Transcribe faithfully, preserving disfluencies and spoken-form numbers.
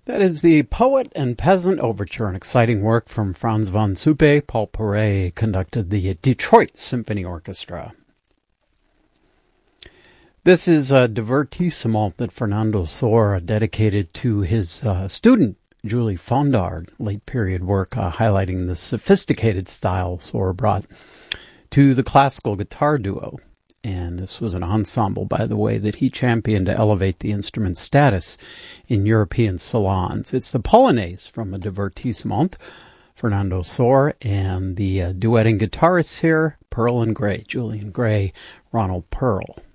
That is the Poet and Peasant Overture, an exciting work from Franz von Suppe. Paul Paray conducted the Detroit Symphony Orchestra. This is a divertissement that Fernando Sor dedicated to his uh, student, Julie Fondard, late period work uh, highlighting the sophisticated style Sor brought to the classical guitar duo. And this was an ensemble, by the way, that he championed to elevate the instrument's status in European salons. It's the Polonaise from a divertissement, Fernando Sor, and the uh, duetting guitarists here, Pearl and Gray, Julian Gray, Ronald Pearl.